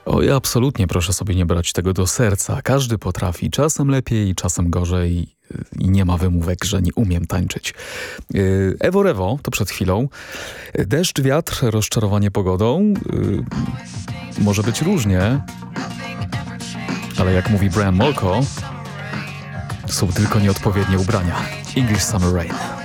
Oj, absolutnie proszę sobie nie brać tego do serca. Każdy potrafi, czasem lepiej, czasem gorzej i nie ma wymówek, że nie umiem tańczyć. Ewo Rewo, to przed chwilą. Deszcz, wiatr, rozczarowanie pogodą. Może być różnie, ale jak mówi Brian Molko, są tylko nieodpowiednie ubrania. English Summer Rain.